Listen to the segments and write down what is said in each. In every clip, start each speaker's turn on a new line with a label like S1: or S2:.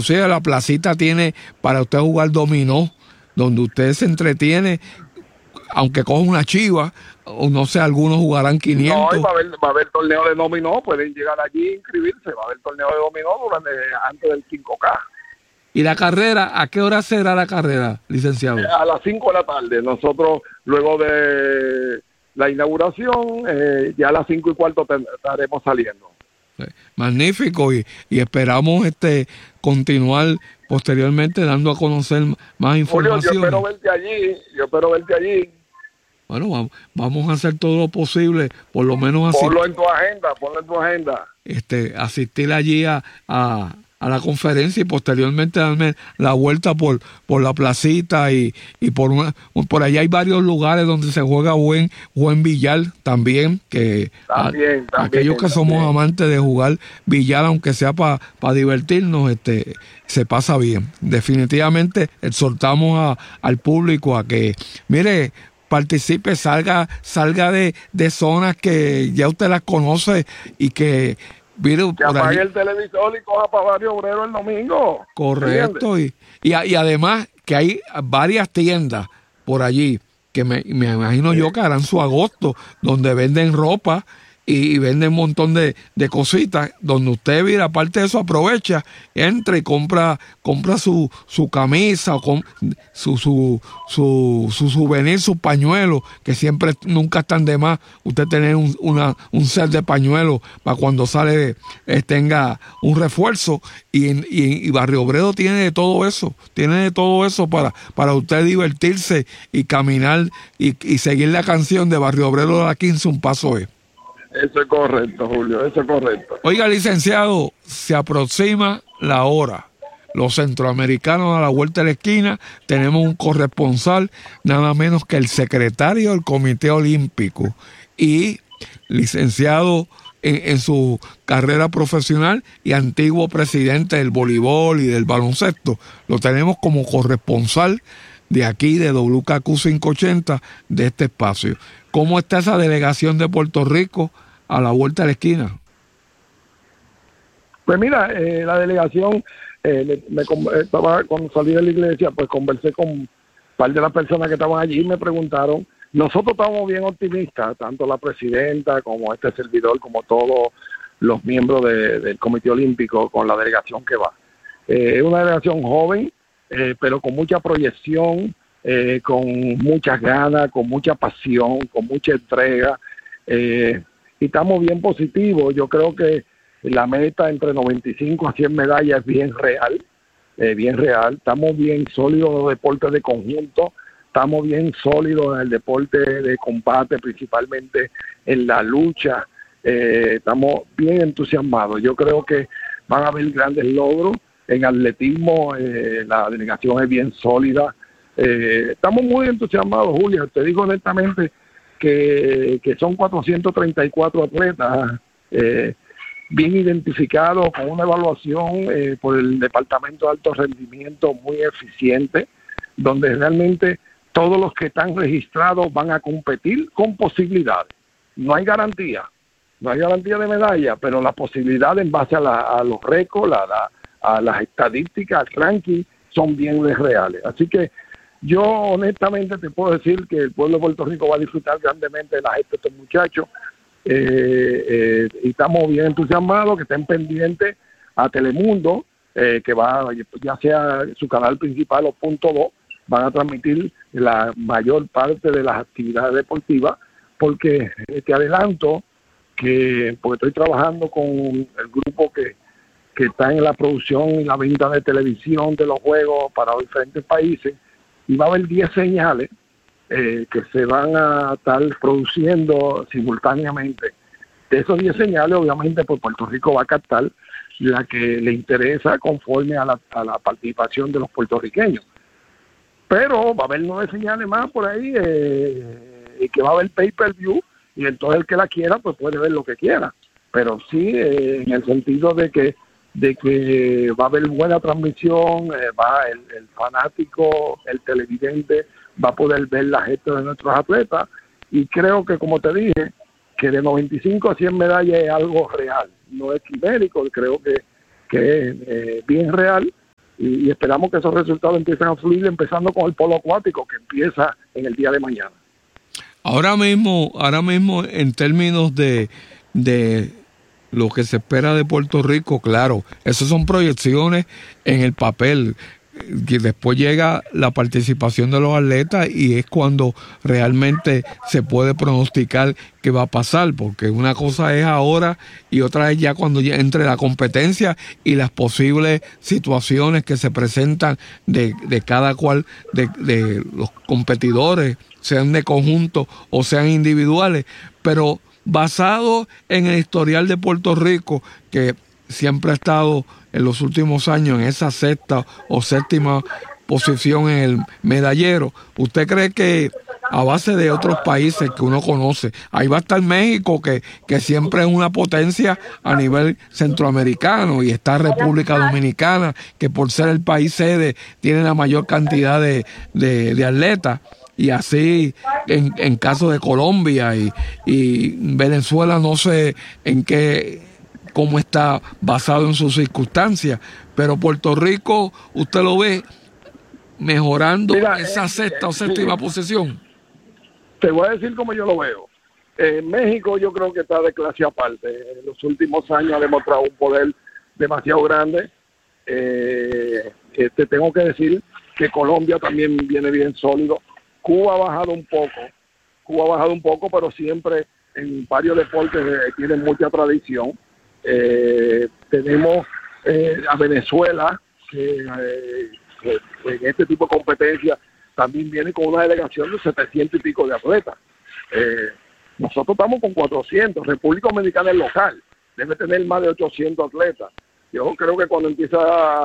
S1: inclusive la placita tiene para usted jugar dominó, donde usted se entretiene, aunque coja una chiva, o no sé, algunos jugarán 500.
S2: No, y va a haber torneo de dominó, pueden llegar allí e inscribirse, va a haber torneo de dominó antes del 5K.
S1: ¿Y la carrera? ¿A qué hora será la carrera, licenciado?
S2: A las 5 de la tarde. Nosotros, luego de la inauguración, ya a las 5:15 estaremos saliendo.
S1: Magnífico, y esperamos continuar posteriormente dando a conocer más información.
S2: Julio, yo espero verte allí.
S1: Bueno, vamos a hacer todo lo posible, por lo menos
S2: ponlo en tu agenda.
S1: Asistir allí a la conferencia y posteriormente darme la vuelta por la placita y por allá hay varios lugares donde se juega buen billar también, que aquellos que somos amantes de jugar billar, aunque sea para divertirnos, se pasa bien. Definitivamente exhortamos al público a que, mire, participe, salga de zonas que ya usted las conoce y que
S2: apague el televisor y coja para Barrio Obrero el domingo.
S1: Correcto, y además que hay varias tiendas por allí que me imagino yo que harán su agosto, donde venden ropa y venden un montón de cositas, donde usted, mira, aparte de eso, aprovecha, entra y compra su camisa, o su souvenir, su pañuelo, que siempre nunca están de más usted tener un set de pañuelos para cuando sale tenga un refuerzo, y Barrio Obrero tiene de todo eso para usted divertirse y caminar y seguir la canción de Barrio Obrero de la 15, un paso es.
S2: Eso es correcto, Julio, eso es correcto.
S1: Oiga, licenciado, se aproxima la hora. Los centroamericanos a la vuelta de la esquina, tenemos un corresponsal, nada menos que el secretario del Comité Olímpico y licenciado en su carrera profesional y antiguo presidente del voleibol y del baloncesto. Lo tenemos como corresponsal de aquí, de WKQ 580, de este espacio. ¿Cómo está esa delegación de Puerto Rico a la vuelta de la esquina?
S2: Pues mira, la delegación, cuando salí de la iglesia, pues conversé con un par de las personas que estaban allí y me preguntaron. Nosotros estamos bien optimistas, tanto la presidenta como este servidor, como todos los miembros del Comité Olímpico, con la delegación que va. Es una delegación joven, pero con mucha proyección, con muchas ganas, con mucha pasión, con mucha entrega, y estamos bien positivos. Yo creo que la meta entre 95 a 100 medallas es bien real, estamos bien sólidos en los deportes de conjunto, estamos bien sólidos en el deporte de combate, principalmente en la lucha, estamos bien entusiasmados. Yo creo que van a haber grandes logros. En atletismo la delegación es bien sólida. Estamos muy entusiasmados, Julia. Te digo honestamente que son 434 atletas bien identificados, con una evaluación por el Departamento de Alto Rendimiento muy eficiente, donde realmente todos los que están registrados van a competir con posibilidades. No hay garantía de medalla, pero la posibilidad en base a los récords, a las estadísticas, al ranking, son bien reales. Así que yo honestamente te puedo decir que el pueblo de Puerto Rico va a disfrutar grandemente de la gesta de estos muchachos, y estamos bien entusiasmados, que estén pendientes a Telemundo, que va, ya sea su canal principal o Punto 2, van a transmitir la mayor parte de las actividades deportivas, porque te adelanto que, porque estoy trabajando con el grupo que está en la producción y la venta de televisión de los juegos para los diferentes países, y va a haber 10 señales que se van a estar produciendo simultáneamente. De esos 10 señales, obviamente, pues Puerto Rico va a captar la que le interesa conforme a la participación de los puertorriqueños. Pero va a haber 9 señales más por ahí, y que va a haber pay-per-view, y entonces el que la quiera, pues puede ver lo que quiera. Pero sí, en el sentido de que va a haber buena transmisión, va el fanático, el televidente va a poder ver la gesta de nuestros atletas, y creo que, como te dije, que de 95 a 100 medallas es algo real, no es quimérico, creo que es bien real, y esperamos que esos resultados empiecen a fluir, empezando con el polo acuático que empieza en el día de mañana.
S1: Ahora mismo en términos de lo que se espera de Puerto Rico, claro, esas son proyecciones en el papel. Y después llega la participación de los atletas y es cuando realmente se puede pronosticar qué va a pasar, porque una cosa es ahora y otra es ya cuando ya entre la competencia y las posibles situaciones que se presentan de cada cual de los competidores, sean de conjunto o sean individuales, pero basado en el historial de Puerto Rico, que siempre ha estado en los últimos años en esa sexta o séptima posición en el medallero. ¿Usted cree que a base de otros países que uno conoce, ahí va a estar México, que siempre es una potencia a nivel centroamericano, y está República Dominicana, que por ser el país sede tiene la mayor cantidad de atletas? Y así en caso de Colombia y Venezuela, no sé cómo está basado en sus circunstancias, pero Puerto Rico, usted lo ve mejorando esa sexta o séptima posición.
S2: Te voy a decir cómo yo lo veo. México yo creo que está de clase aparte. En los últimos años ha demostrado un poder demasiado grande. Te tengo que decir que Colombia también viene bien sólido. Cuba ha bajado un poco, pero siempre en varios deportes tienen mucha tradición. Tenemos a Venezuela, que en este tipo de competencia también viene con una delegación de 700 y pico de atletas. Nosotros estamos con 400. República Dominicana es local, debe tener más de 800 atletas. Yo creo que cuando empieza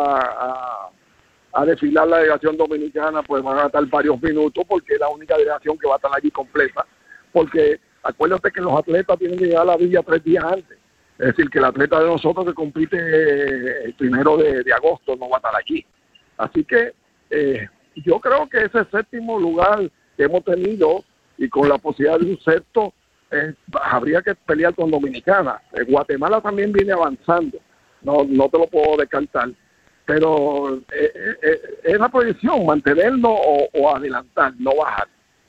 S2: a desfilar la delegación dominicana, pues van a estar varios minutos, porque es la única delegación que va a estar allí completa. Porque acuérdate que los atletas tienen que llegar a la villa 3 días antes. Es decir, que el atleta de nosotros que compite el 1 de agosto no va a estar allí. Así que yo creo que ese séptimo lugar que hemos tenido, y con la posibilidad de un sexto, habría que pelear con Dominicana. Guatemala también viene avanzando, no te lo puedo descartar. Pero es la proyección, mantenerlo o adelantar, no bajar.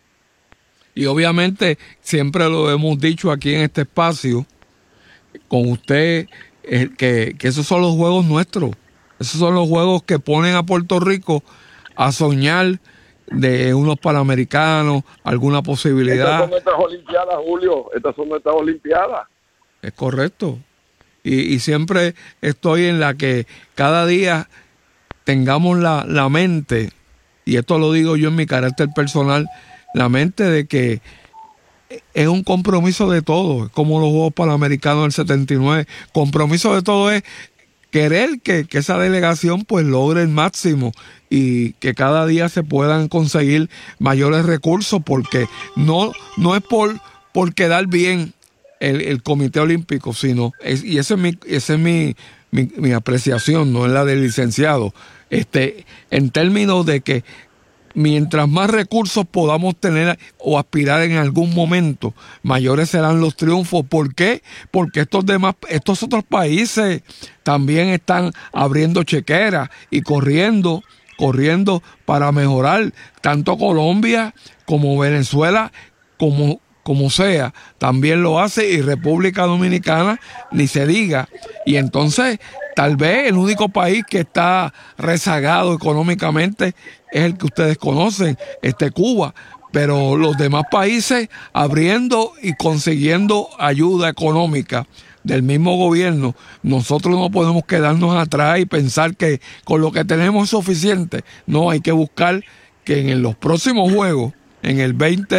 S1: Y obviamente, siempre lo hemos dicho aquí en este espacio, con usted, que esos son los juegos nuestros. Esos son los juegos que ponen a Puerto Rico a soñar de unos Panamericanos, alguna posibilidad.
S2: Estas son nuestras Olimpiadas, Julio. Estas son nuestras Olimpiadas.
S1: Es correcto. Y siempre estoy en la que cada día tengamos la mente, y esto lo digo yo en mi carácter personal, la mente de que es un compromiso de todos, como los Juegos Panamericanos del 79. Compromiso de todos es querer que esa delegación pues logre el máximo y que cada día se puedan conseguir mayores recursos, porque no es por quedar bien el Comité Olímpico, sino y esa es mi apreciación, no es la del licenciado, en términos de que mientras más recursos podamos tener o aspirar en algún momento, mayores serán los triunfos. ¿Por qué? Porque estos otros países también están abriendo chequeras y corriendo para mejorar, tanto Colombia como Venezuela, como sea, también lo hace, y República Dominicana ni se diga. Y entonces, tal vez el único país que está rezagado económicamente es el que ustedes conocen, Cuba, pero los demás países abriendo y consiguiendo ayuda económica del mismo gobierno. Nosotros no podemos quedarnos atrás y pensar que con lo que tenemos es suficiente. No, hay que buscar que en los próximos Juegos, en el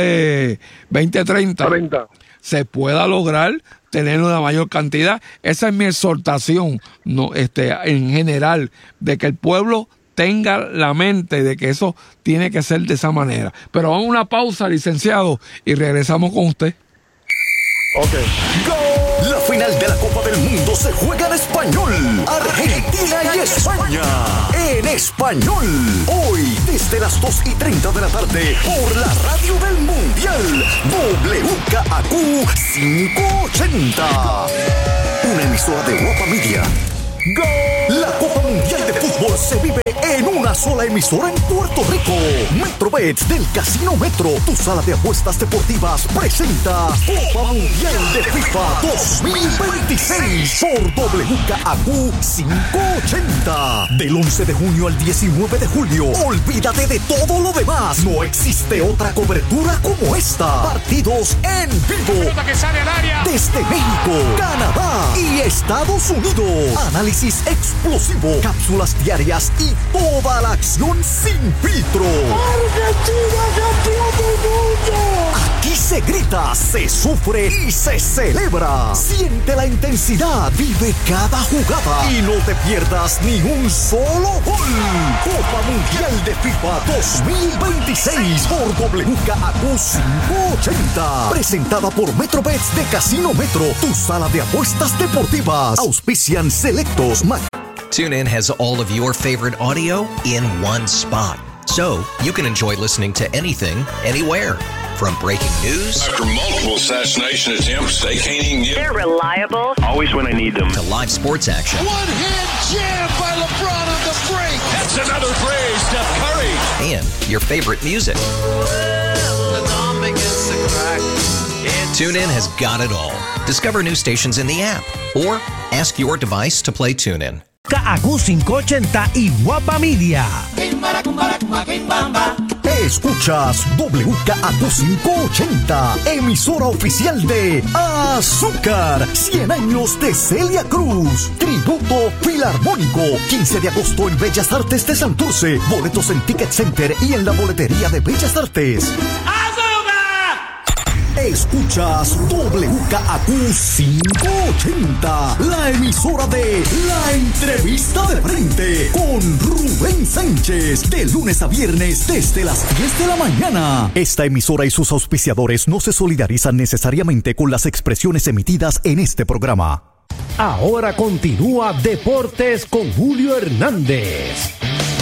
S1: 2030, se pueda lograr tener una mayor cantidad. Esa es mi exhortación, en general, de que el pueblo tenga la mente de que eso tiene que ser de esa manera. Pero vamos a una pausa, licenciado, y regresamos con usted.
S3: Okay. ¡Gol! La final de la Copa del Mundo se juega en español. Argentina y España. En español. Hoy, desde las 2:30 de la tarde, por la radio del Mundial. WKAQ 580. Una emisora de Guapa Media. ¡Gol! La Copa Mundial de Fútbol se vive en una sola emisora en Puerto Rico. MetroBets del Casino Metro, tu sala de apuestas deportivas, presenta Copa Mundial de FIFA 2026 por WKAQ 580. Del 11 de junio al 19 de julio. Olvídate de todo lo demás. No existe otra cobertura como esta. Partidos en vivo.
S4: Que sale al área.
S3: Desde México, Canadá y Estados Unidos. Análisis explosivo, cápsulas diarias y toda la acción sin filtro.
S5: ¡Argentina, campeón del mundo!
S3: Aquí se grita, se sufre y se celebra. Siente la intensidad, vive cada jugada y no te pierdas ni un solo gol. Copa Mundial de FIFA 2026 por WKAQ 580. Presentada por MetroBets de Casino Metro, tu sala de apuestas deportivas. Auspician Selectos.
S6: TuneIn has all of your favorite audio in one spot. So you can enjoy listening to anything, anywhere. From breaking news
S7: after multiple assassination attempts, they can't even get.
S8: They're reliable.
S7: Always when I need them.
S6: to live sports action.
S5: One-hand jam by LeBron on the break.
S7: That's another play, Steph Curry.
S6: And your favorite music. TuneIn has got it all. Discover new stations in the app or ask your device to play TuneIn.
S9: KAQ 580 y Guapa Media.
S3: Escuchas WKAQ 580, emisora oficial de Azúcar, 100 años de Celia Cruz, tributo filarmónico, 15 de agosto en Bellas Artes de Santurce, boletos en Ticket Center y en la boletería de Bellas Artes. Escuchas WKAQ 580, la emisora de La Entrevista de Frente con Rubén Sánchez, de lunes a viernes desde las 10 de la mañana. Esta emisora y sus auspiciadores no se solidarizan necesariamente con las expresiones emitidas en este programa.
S9: Ahora continúa Deportes con Julio Hernández.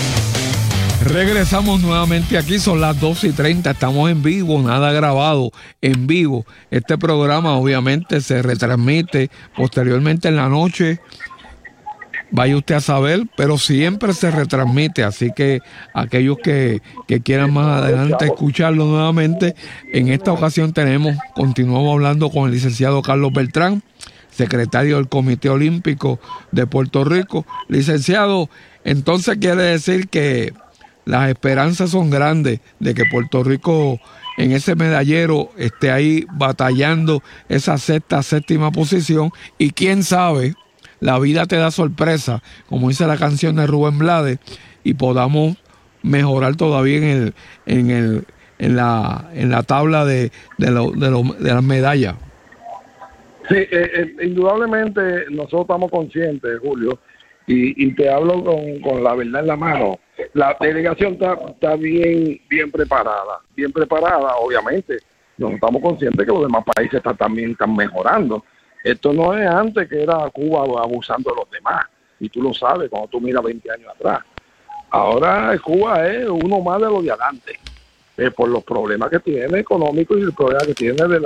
S1: Regresamos nuevamente aquí, son las 12:30, estamos en vivo, nada grabado, en vivo. Este programa obviamente se retransmite posteriormente en la noche, vaya usted a saber, pero siempre se retransmite, así que aquellos que quieran más adelante escucharlo nuevamente, en esta ocasión continuamos hablando con el licenciado Carlos Beltrán, secretario del Comité Olímpico de Puerto Rico. Licenciado, entonces quiere decir que las esperanzas son grandes de que Puerto Rico en ese medallero esté ahí batallando esa séptima posición, y quién sabe, la vida te da sorpresa, como dice la canción de Rubén Blades, y podamos mejorar todavía en la tabla de las medallas.
S2: Sí, indudablemente nosotros estamos conscientes, Julio, y te hablo con la verdad en la mano. La delegación está bien preparada, obviamente. Nosotros estamos conscientes que los demás países también están mejorando. Esto no es antes que era Cuba abusando de los demás, y tú lo sabes cuando tú miras 20 años atrás. Ahora Cuba es uno más de los de adelante, por los problemas que tiene económicos y el problema que tiene de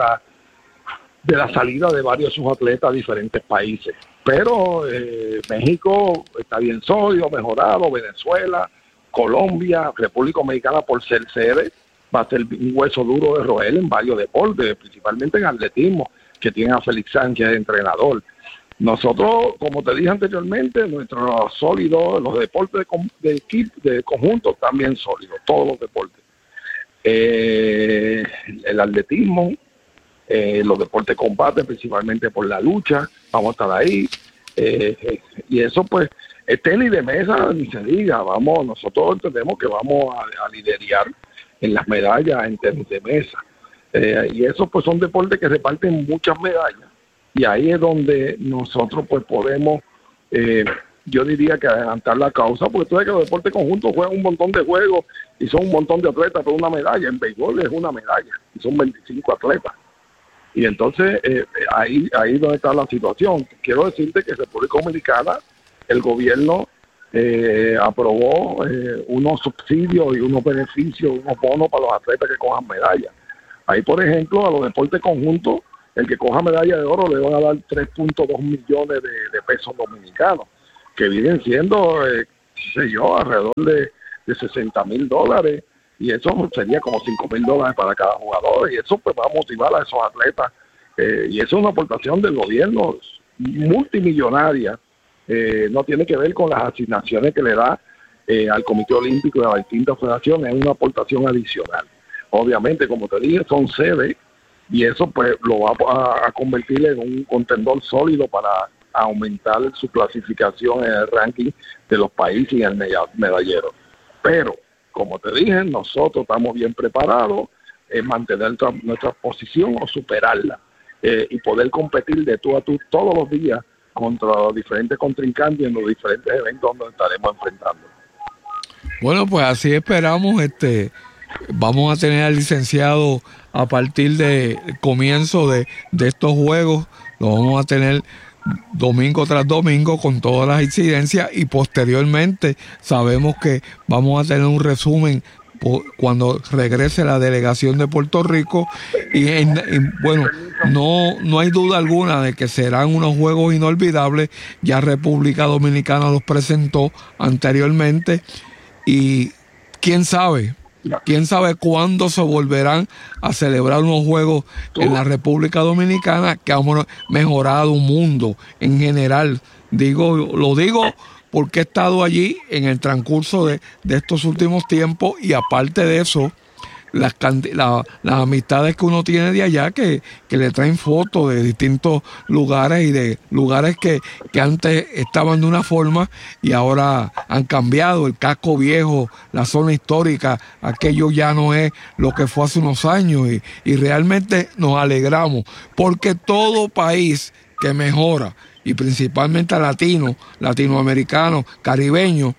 S2: la salida de varios de sus atletas a diferentes países. Pero México está bien sólido, mejorado, Venezuela, Colombia, República Dominicana, por ser sede, va a ser un hueso duro de roer en varios deportes, principalmente en atletismo, que tiene a Félix Sánchez de entrenador. Nosotros, como te dije anteriormente, nuestro sólido, los deportes de equipo, de conjunto, también sólidos, todos los deportes. El atletismo, los deportes de combate, principalmente por la lucha, vamos a estar ahí. Y eso pues, el tenis de mesa, ni se diga, nosotros entendemos que vamos a liderar en las medallas en tenis de mesa. Y esos pues son deportes que reparten muchas medallas, y ahí es donde nosotros pues podemos, yo diría que adelantar la causa, porque tú sabes que los deportes conjuntos juegan un montón de juegos y son un montón de atletas por una medalla. En béisbol es una medalla y son 25 atletas. Y entonces ahí donde está la situación. Quiero decirte que República Dominicana, el gobierno aprobó unos subsidios y unos beneficios, unos bonos para los atletas que cojan medallas. Ahí, por ejemplo, a los deportes conjuntos, el que coja medalla de oro le van a dar 3.2 millones de pesos dominicanos. que vienen siendo, alrededor de $60,000, y eso sería como $5,000 para cada jugador, y eso pues va a motivar a esos atletas, y eso es una aportación del gobierno multimillonaria. No tiene que ver con las asignaciones que le da al Comité Olímpico y a las distintas federaciones, es una aportación adicional. Obviamente, como te dije, son sedes, y eso pues lo va a convertir en un contendor sólido para aumentar su clasificación en el ranking de los países y en el medallero. Pero, como te dije, nosotros estamos bien preparados en mantener nuestra posición o superarla, y poder competir de tú a tú todos los días contra los diferentes contrincantes en los diferentes eventos donde estaremos enfrentando.
S1: Bueno, pues así esperamos. Vamos a tener al licenciado a partir del comienzo de estos juegos. Lo vamos a tener domingo tras domingo con todas las incidencias, y posteriormente sabemos que vamos a tener un resumen cuando regrese la delegación de Puerto Rico, y bueno, no hay duda alguna de que serán unos juegos inolvidables. Ya República Dominicana los presentó anteriormente, y quién sabe cuándo se volverán a celebrar unos juegos en la República Dominicana, que han mejorado un mundo en general. Lo digo porque he estado allí en el transcurso de estos últimos tiempos, y aparte de eso, las amistades que uno tiene de allá que le traen fotos de distintos lugares, y de lugares que antes estaban de una forma y ahora han cambiado. El casco viejo, la zona histórica, aquello ya no es lo que fue hace unos años, y realmente nos alegramos, porque todo país que mejora, y principalmente latinoamericano, caribeño,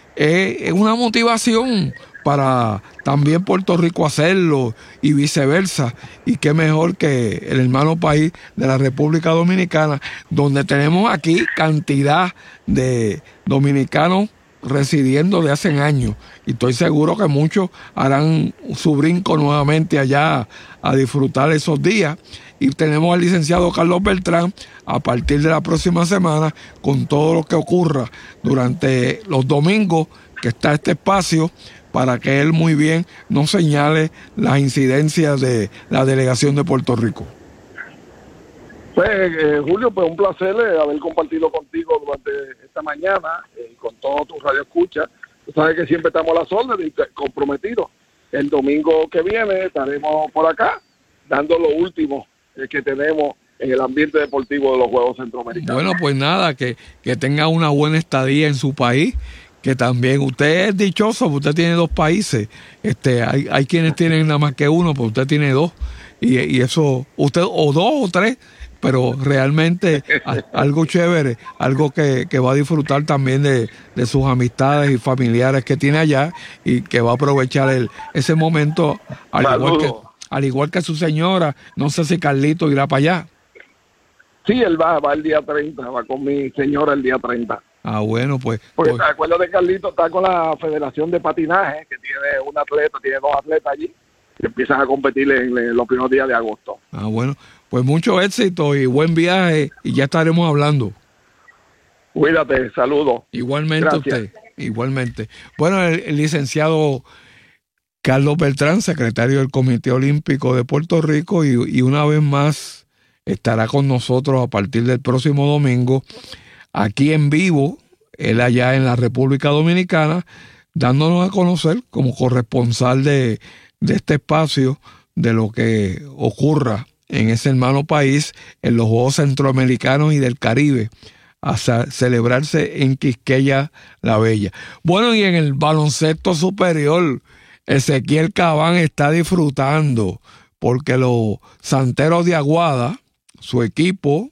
S1: es una motivación para también Puerto Rico hacerlo, y viceversa. Y qué mejor que el hermano país de la República Dominicana, donde tenemos aquí cantidad de dominicanos residiendo de hace años, y estoy seguro que muchos harán su brinco nuevamente allá a disfrutar esos días. Y tenemos al licenciado Carlos Beltrán a partir de la próxima semana con todo lo que ocurra durante los domingos, que está este espacio, para que él muy bien nos señale las incidencias de la delegación de Puerto Rico.
S2: Pues, Julio, pues un placer haber compartido contigo durante esta mañana, con todos tus radioescuchas. Tú sabes que siempre estamos a las órdenes y comprometidos. El domingo que viene estaremos por acá dando lo último que tenemos en el ambiente deportivo de los Juegos Centroamericanos.
S1: Bueno, pues nada, que tenga una buena estadía en su país, que también usted es dichoso, porque usted tiene 2 países. Hay quienes tienen nada más que uno, pero usted tiene 2, y eso, usted o 2 o 3, pero realmente algo chévere, algo que va a disfrutar también de sus amistades y familiares que tiene allá, y que va a aprovechar ese momento, al igual que su señora. No sé si Carlito irá para allá.
S2: Sí, él va el día 30, va con mi señora el día 30.
S1: Ah, bueno, pues.
S2: Porque te acuerdas de Carlito, está con la Federación de Patinaje, que tiene tiene 2 atletas allí, que empiezan a competir en los primeros días de agosto.
S1: Ah, bueno, pues mucho éxito y buen viaje, y ya estaremos hablando.
S2: Cuídate, saludos.
S1: Igualmente.
S2: Gracias.
S1: Usted, igualmente. Bueno, el licenciado Carlos Beltrán, secretario del Comité Olímpico de Puerto Rico, y una vez más estará con nosotros a partir del próximo domingo, aquí en vivo, él allá en la República Dominicana, dándonos a conocer como corresponsal de este espacio, de lo que ocurra en ese hermano país, en los Juegos Centroamericanos y del Caribe, hasta celebrarse en Quisqueya la Bella. Bueno, y en el baloncesto superior, Ezequiel Cabán está disfrutando, porque los Santeros de Aguada, su equipo,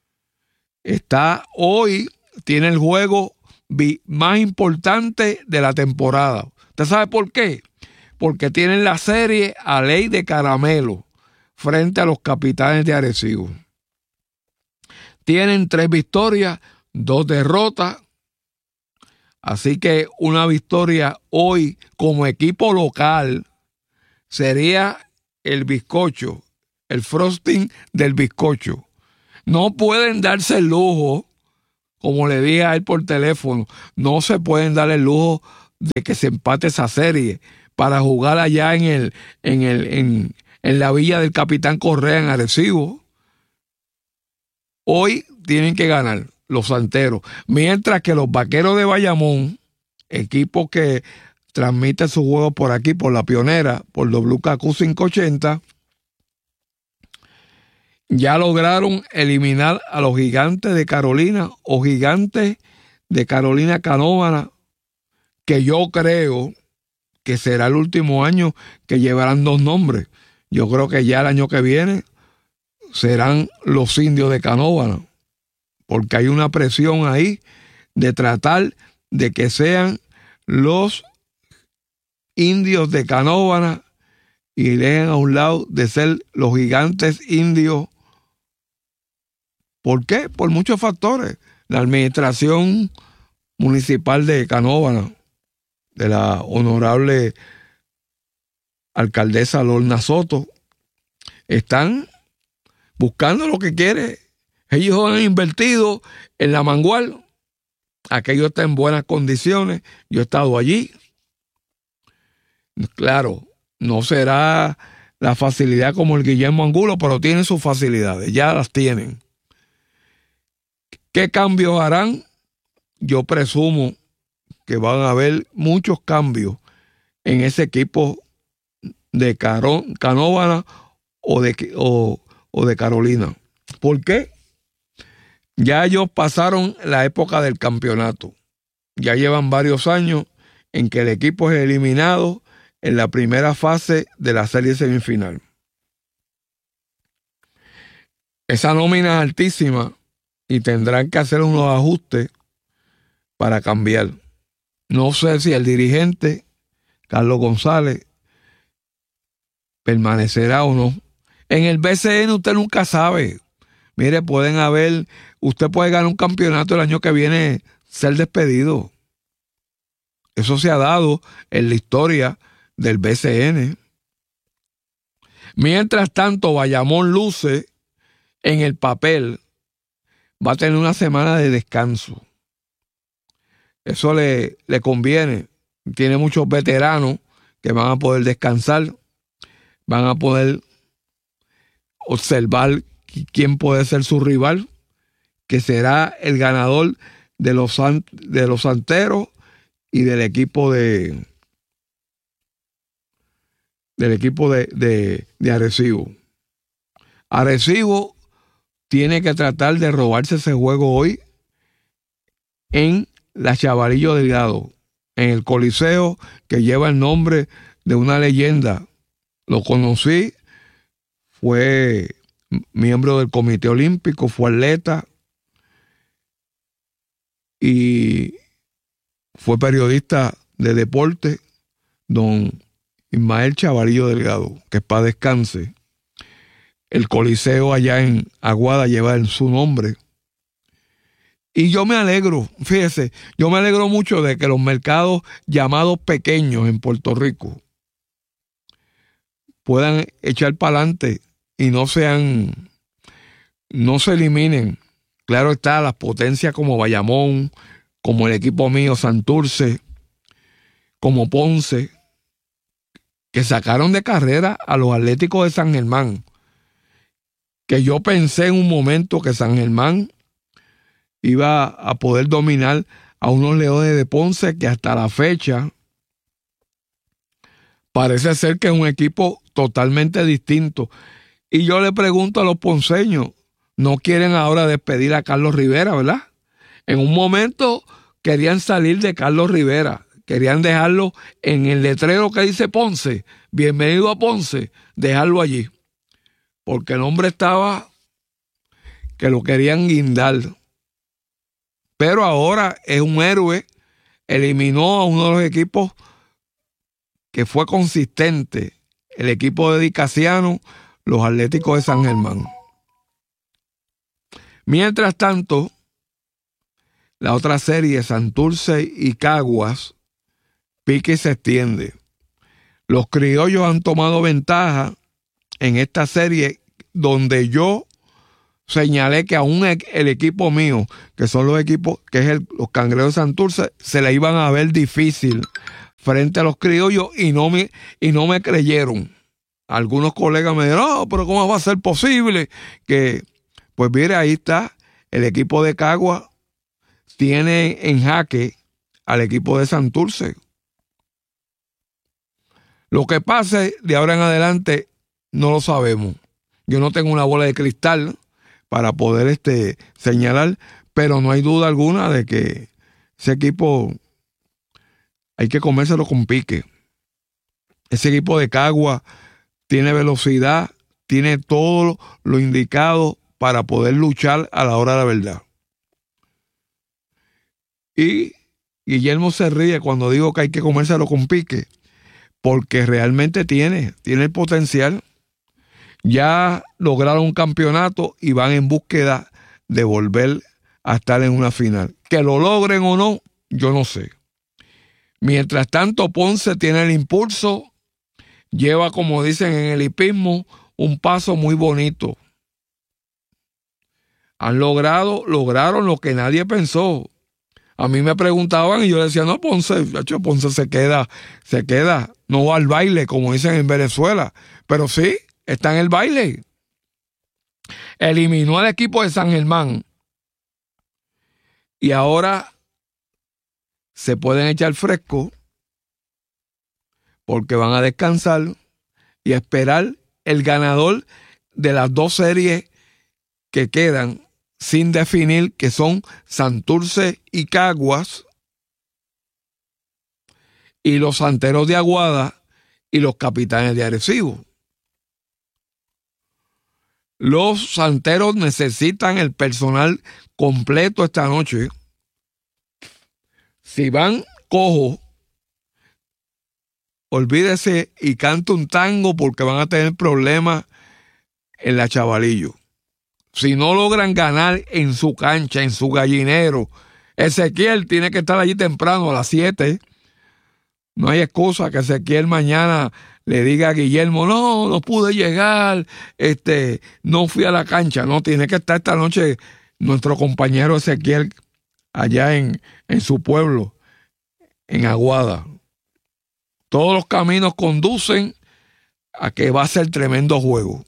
S1: tiene el juego más importante de la temporada. ¿Usted sabe por qué? Porque tienen la serie a ley de caramelo frente a los Capitanes de Arecibo. Tienen 3 victorias, 2 derrotas. Así que una victoria hoy como equipo local sería el bizcocho, el frosting del bizcocho. No pueden darse el lujo, como le dije a él por teléfono, no se pueden dar el lujo de que se empate esa serie para jugar allá en la villa del Capitán Correa en Arecibo. Hoy tienen que ganar los Santeros, mientras que los Vaqueros de Bayamón, equipo que transmite su juego por aquí, por La Pionera, por WKQ 580, ya lograron eliminar a los Gigantes de Carolina o Gigantes de Carolina Canóvana, que yo creo que será el último año que llevarán dos nombres. Yo creo que ya el año que viene serán los Indios de Canóvana, porque hay una presión ahí de tratar de que sean los Indios de Canóvana y dejen a un lado de ser los Gigantes Indios. ¿Por qué? Por muchos factores. La administración municipal de Canóvana, de la honorable alcaldesa Lorna Soto, están buscando lo que quiere. Ellos han invertido en la Mangual. Aquello está en buenas condiciones. Yo he estado allí. Claro, no será la facilidad como el Guillermo Angulo, pero tienen sus facilidades, ya las tienen. ¿Qué cambios harán? Yo presumo que van a haber muchos cambios en ese equipo de Canóvana o de Carolina. ¿Por qué? Ya ellos pasaron la época del campeonato. Ya llevan varios años en que el equipo es eliminado en la primera fase de la serie semifinal. Esa nómina es altísima y tendrán que hacer unos ajustes para cambiar. No sé si el dirigente, Carlos González, permanecerá o no. En el BCN usted nunca sabe. Mire, usted puede ganar un campeonato el año que viene, ser despedido. Eso se ha dado en la historia del BCN. Mientras tanto, Bayamón luce en el papel, va a tener una semana de descanso. Eso le conviene. Tiene muchos veteranos que van a poder descansar, van a poder observar quién puede ser su rival, que será el ganador de los Santeros y del equipo de Arecibo. Arecibo tiene que tratar de robarse ese juego hoy en la Chavalillo Delgado, en el Coliseo que lleva el nombre de una leyenda. Lo conocí, fue miembro del Comité Olímpico, fue atleta y fue periodista de deporte, don Ismael Chavalillo Delgado, que para descanse. El Coliseo allá en Aguada lleva su nombre. Y yo me alegro, fíjese, yo me alegro mucho de que los mercados llamados pequeños en Puerto Rico puedan echar para adelante y no se eliminen. Claro está, las potencias como Bayamón, como el equipo mío Santurce, como Ponce, que sacaron de carrera a los Atléticos de San Germán, que yo pensé en un momento que San Germán iba a poder dominar a unos Leones de Ponce que hasta la fecha parece ser que es un equipo totalmente distinto. Y yo le pregunto a los ponceños, ¿no quieren ahora despedir a Carlos Rivera, verdad? En un momento querían salir de Carlos Rivera, querían dejarlo en el letrero que dice Ponce, bienvenido a Ponce, dejarlo allí, porque el hombre estaba que lo querían guindar. Pero ahora es un héroe, eliminó a uno de los equipos que fue consistente, el equipo de Dicasiano, los Atléticos de San Germán. Mientras tanto, la otra serie, Santurce y Caguas, pique y se extiende. Los criollos han tomado ventaja en esta serie donde yo señalé que aún el equipo mío, que son los equipos, que es los Cangrejeros de Santurce, se le iban a ver difícil frente a los criollos y no me creyeron. Algunos colegas me dijeron, no, pero ¿cómo va a ser posible? Que, pues mire, ahí está, el equipo de Cagua tiene en jaque al equipo de Santurce. Lo que pase de ahora en adelante no lo sabemos. Yo no tengo una bola de cristal para poder señalar, pero no hay duda alguna de que ese equipo hay que comérselo con pique. Ese equipo de Cagua tiene velocidad, tiene todo lo indicado para poder luchar a la hora de la verdad. Y Guillermo se ríe cuando digo que hay que comérselo con pique, porque realmente tiene el potencial. Ya lograron un campeonato y van en búsqueda de volver a estar en una final. Que lo logren o no, yo no sé. Mientras tanto, Ponce tiene el impulso, lleva, como dicen en el hipismo, un paso muy bonito. Lograron lo que nadie pensó. A mí me preguntaban y yo decía, no, Ponce se queda, no va al baile, como dicen en Venezuela, pero sí, está en el baile. Eliminó al equipo de San Germán y ahora se pueden echar fresco porque van a descansar y a esperar el ganador de las dos series que quedan sin definir, que son Santurce y Caguas, y los Santeros de Aguada y los Capitanes de Arecibo. Los Santeros necesitan el personal completo esta noche. Si van cojo, olvídese y cante un tango porque van a tener problemas en la Chavalillo. Si no logran ganar en su cancha, en su gallinero, Ezequiel tiene que estar allí temprano a las 7. No hay excusa que Ezequiel mañana le diga a Guillermo, no pude llegar, no fui a la cancha. No, tiene que estar esta noche nuestro compañero Ezequiel allá en su pueblo, en Aguada. Todos los caminos conducen a que va a ser tremendo juego.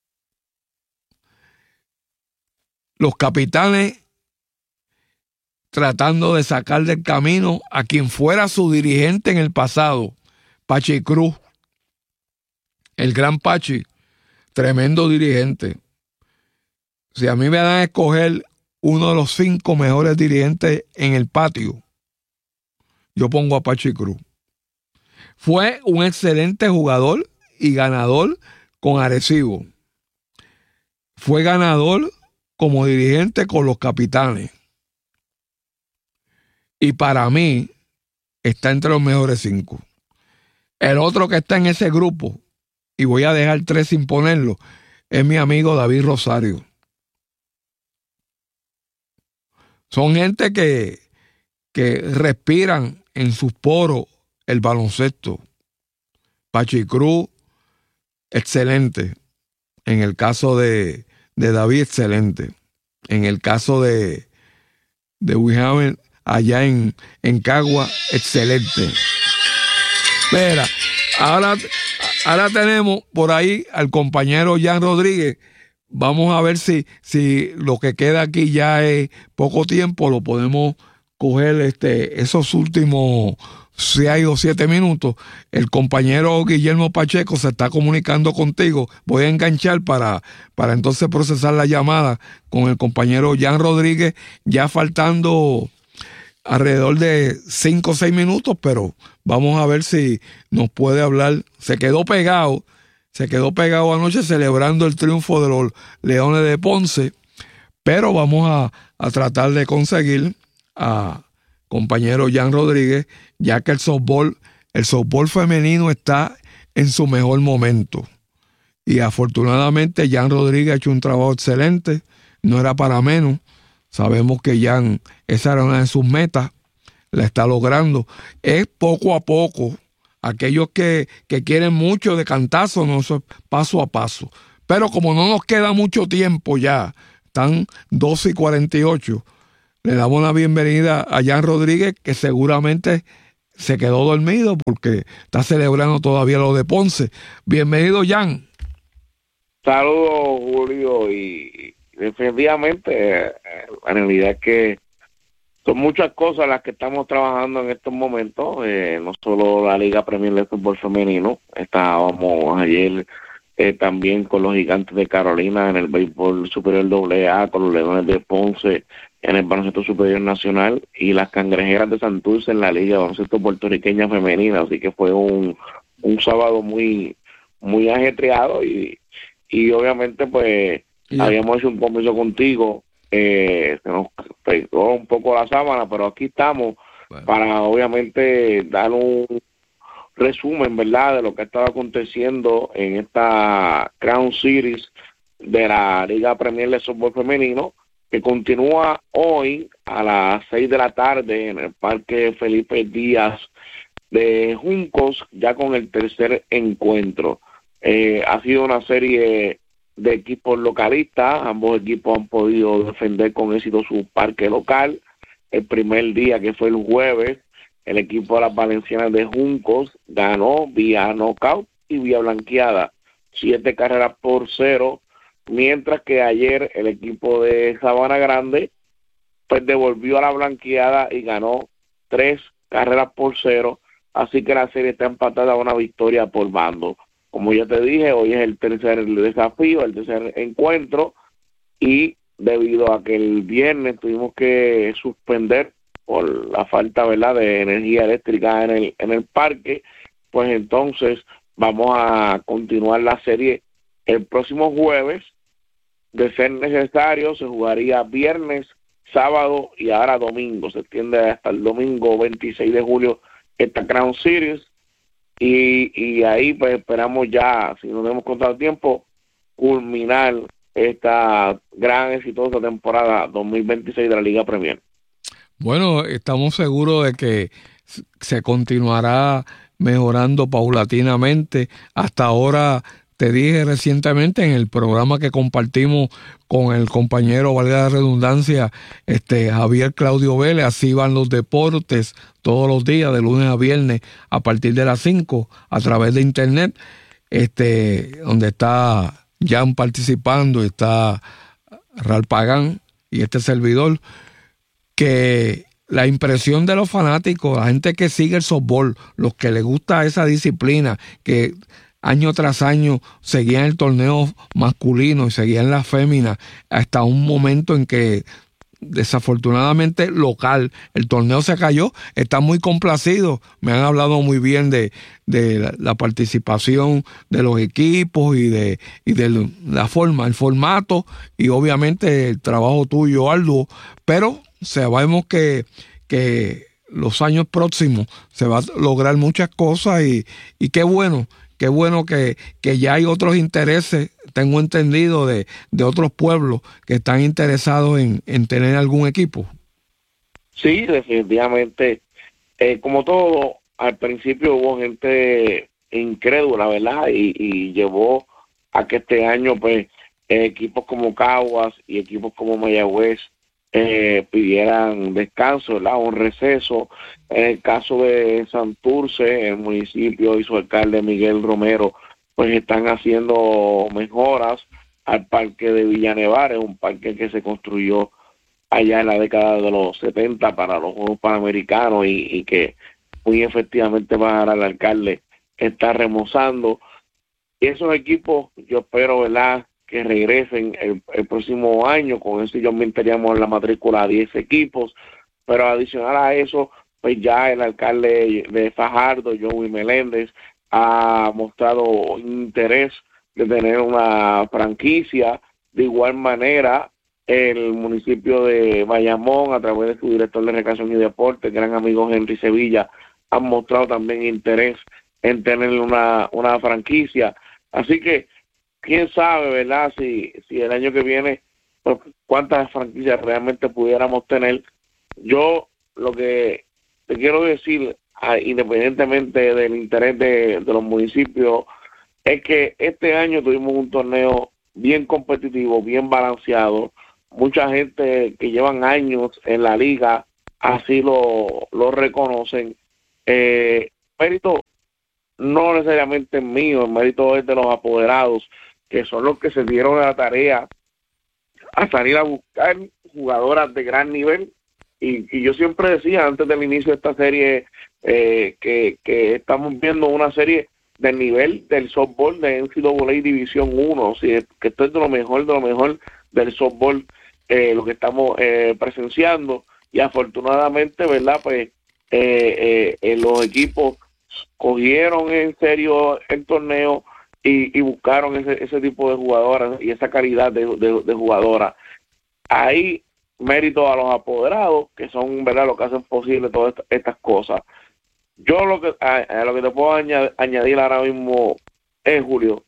S1: Los Capitanes tratando de sacar del camino a quien fuera su dirigente en el pasado, Pachi Cruz, el gran Pachi, tremendo dirigente. Si a mí me dan a escoger uno de los 5 mejores dirigentes en el patio, yo pongo a Pachi Cruz. Fue un excelente jugador y ganador con Arecibo. Fue ganador como dirigente con los Capitanes. Y para mí está entre los mejores 5. El otro que está en ese grupo, y voy a dejar 3 sin ponerlo, es mi amigo David Rosario. Son gente que respiran en sus poros el baloncesto. Pachi Cruz, excelente. En el caso de David, excelente. En el caso de Wihamen, allá en Cagua, excelente. Mira, ahora tenemos por ahí al compañero Jan Rodríguez. Vamos a ver si lo que queda aquí ya es poco tiempo, lo podemos coger esos últimos 6 o 7 minutos. El compañero Guillermo Pacheco se está comunicando contigo. Voy a enganchar para entonces procesar la llamada con el compañero Jan Rodríguez, ya faltando alrededor de 5 o 6 minutos, pero vamos a ver si nos puede hablar. Se quedó pegado anoche celebrando el triunfo de los Leones de Ponce, pero vamos a tratar de conseguir a compañero Jan Rodríguez, ya que el softball femenino está en su mejor momento. Y afortunadamente Jan Rodríguez ha hecho un trabajo excelente, no era para menos. Sabemos que Jan, esa era una de sus metas, la está logrando. Es poco a poco. Aquellos que quieren mucho de cantazo, no, eso es paso a paso. Pero como no nos queda mucho tiempo ya, están 12:48. Le damos la bienvenida a Jan Rodríguez, que seguramente se quedó dormido porque está celebrando todavía lo de Ponce. Bienvenido, Jan.
S4: Saludos, Julio, y definitivamente la realidad es que son muchas cosas las que estamos trabajando en estos momentos, no solo la Liga Premier de Fútbol Femenino. Estábamos ayer también con los Gigantes de Carolina en el béisbol superior AA, con los Leones de Ponce en el baloncesto superior nacional y las Cangrejeras de Santurce en la Liga de Baloncesto Puertorriqueña Femenina. Así que fue un sábado muy ajetreado y obviamente pues habíamos hecho un compromiso contigo. Se nos pegó un poco la sábana, pero aquí estamos para obviamente dar un resumen, ¿verdad?, de lo que estaba aconteciendo en esta Crown Series de la Liga Premier de Softball Femenino, que continúa hoy a las 6 de la tarde en el Parque Felipe Díaz de Juncos, ya con el tercer encuentro. Ha sido una serie de equipos localistas, ambos equipos han podido defender con éxito su parque local. El primer día, que fue el jueves, el equipo de las Valencianas de Juncos ganó vía knockout y vía blanqueada 7-0, mientras que ayer el equipo de Sabana Grande pues devolvió a la blanqueada y ganó 3-0, así que la serie está empatada a una victoria por bando. Como ya te dije, hoy es el tercer desafío, el tercer encuentro, y debido a que el viernes tuvimos que suspender por la falta, ¿verdad?, de energía eléctrica en el parque, pues entonces vamos a continuar la serie el próximo jueves. De ser necesario, se jugaría viernes, sábado y ahora domingo. Se extiende hasta el domingo 26 de julio esta Crown Series. Y ahí pues esperamos ya, si no tenemos contado tiempo, culminar esta gran exitosa temporada 2026 de la Liga Premier.
S1: Bueno, estamos seguros de que se continuará mejorando paulatinamente. Hasta ahora, te dije recientemente en el programa que compartimos con el compañero, valga la redundancia, Javier Claudio Vélez, así van los deportes todos los días, de lunes a viernes, a partir de las 5, a través de internet, donde está Jan participando, está Ral Pagán y este servidor, que la impresión de los fanáticos, la gente que sigue el softball, los que les gusta esa disciplina, que año tras año seguían el torneo masculino y seguían la fémina, hasta un momento en que desafortunadamente local el torneo se cayó. Están muy complacidos, me han hablado muy bien de la participación de los equipos y de la forma, el formato y obviamente el trabajo tuyo arduo, pero sabemos que los años próximos se va a lograr muchas cosas y qué bueno que ya hay otros intereses, tengo entendido, de otros pueblos que están interesados en tener algún equipo.
S4: Sí, definitivamente. Como todo, al principio hubo gente incrédula, ¿verdad? Y llevó a que este año, pues, equipos como Caguas y equipos como Mayagüez pidieran descanso, ¿verdad?, un receso. En el caso de Santurce, el municipio y su alcalde Miguel Romero pues están haciendo mejoras al parque de Villanevares, un parque que se construyó allá en la década de los 70 para los Juegos Panamericanos y que muy efectivamente va a dar al alcalde está remozando. Y esos equipos yo espero, ¿verdad?, que regresen el próximo año. Con eso ya aumentaríamos la matrícula a 10 equipos, pero adicional a eso, pues ya el alcalde de Fajardo, Joey Meléndez, ha mostrado interés de tener una franquicia. De igual manera, el municipio de Bayamón, a través de su director de Recreación y Deporte, el gran amigo Henry Sevilla, han mostrado también interés en tener una franquicia. Así que quién sabe, ¿verdad?, si el año que viene, pues, cuántas franquicias realmente pudiéramos tener. Yo lo que te quiero decir, independientemente del interés de los municipios, es que este año tuvimos un torneo bien competitivo, bien balanceado, mucha gente que llevan años en la liga así lo reconocen. Mérito no necesariamente es mío, el mérito es de los apoderados, que son los que se dieron a la tarea a salir a buscar jugadoras de gran nivel. Y yo siempre decía antes del inicio de esta serie que estamos viendo una serie del nivel del softball de NCAA División 1, que esto es de lo mejor del softball, lo que estamos presenciando. Y afortunadamente, ¿verdad? Pues los equipos cogieron en serio el torneo y buscaron ese tipo de jugadoras y esa calidad de jugadoras. Ahí mérito a los apoderados, que son, ¿verdad?, lo que hacen posible todas estas cosas. Yo lo que te puedo añadir ahora mismo es, Julio,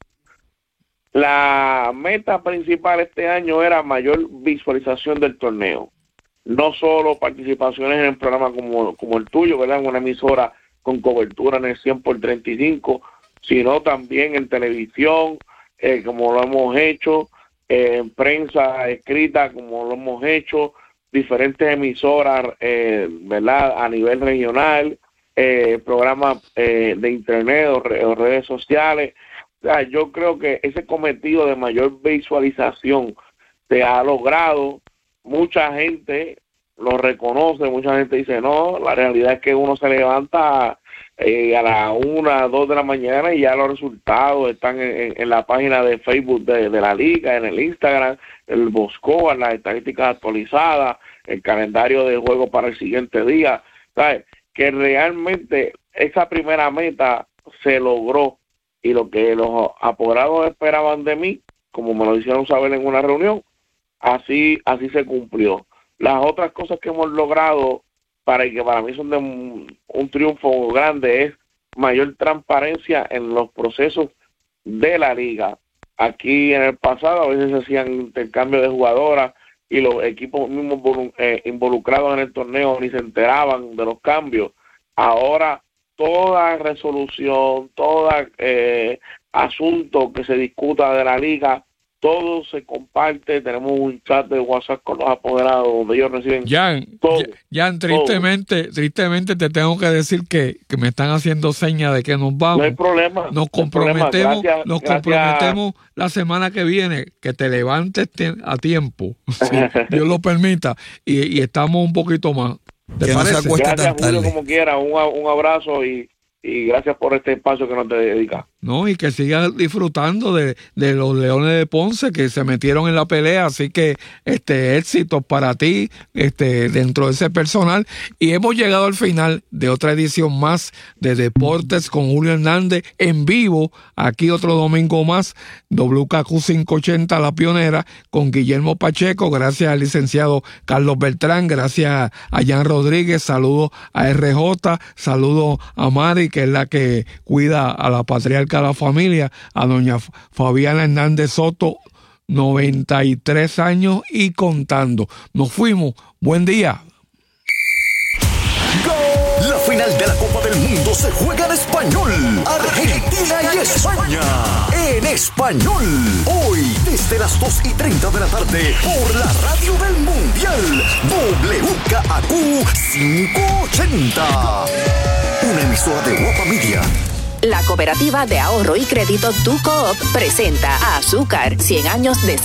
S4: la meta principal este año era mayor visualización del torneo. No solo participaciones en el programa como el tuyo, ¿verdad?, en una emisora con cobertura en el 100x35, sino también en televisión, como lo hemos hecho, en prensa escrita, como lo hemos hecho, diferentes emisoras, ¿verdad?, a nivel regional, programas de internet o redes sociales. O sea, yo creo que ese cometido de mayor visualización se ha logrado. Mucha gente lo reconoce, mucha gente dice, no, la realidad es que uno se levanta a las 1, 2 de la mañana y ya los resultados están en la página de Facebook de la liga, en el Instagram, el BoxScore, las estadísticas actualizadas, el calendario de juego para el siguiente día. ¿Sabes? Que realmente esa primera meta se logró, y lo que los apoderados esperaban de mí, como me lo hicieron saber en una reunión, así se cumplió. Las otras cosas que hemos logrado, que para mí son de un triunfo grande, es mayor transparencia en los procesos de la liga. Aquí en el pasado a veces se hacían intercambios de jugadoras y los equipos mismos involucrados en el torneo ni se enteraban de los cambios. Ahora toda resolución, todo asunto que se discuta de la liga, todo se comparte. Tenemos un chat de WhatsApp con los apoderados donde ellos reciben
S1: Jan, tristemente te tengo que decir que me están haciendo señas de que nos vamos.
S4: No hay problema.
S1: Nos comprometemos la semana que viene que te levantes a tiempo, si Dios lo permita, y estamos un poquito más. ¿Te parece?
S4: Gracias, Julio, como quiera. Un abrazo y gracias por este espacio que nos te dedicas.
S1: No, y que sigas disfrutando de los Leones de Ponce que se metieron en la pelea, así que éxitos para ti dentro de ese personal. Y hemos llegado al final de otra edición más de Deportes con Julio Hernández en vivo, aquí otro domingo más, WKQ 580 La Pionera con Guillermo Pacheco, gracias al licenciado Carlos Beltrán, gracias a Jan Rodríguez, saludos a RJ, saludos a Mari, que es la que cuida a la patriarca de la familia, a doña Fabiana Hernández Soto, 93 años y contando. Nos fuimos. Buen día.
S3: La final de la Copa del Mundo se juega en español. Argentina y España. En español. Hoy, desde las 2:30 de la tarde, por la radio del Mundial. WKQ 580. Una emisora de Guapa Media.
S8: La Cooperativa de Ahorro y Crédito Tu Coop presenta a Azúcar, 100 años de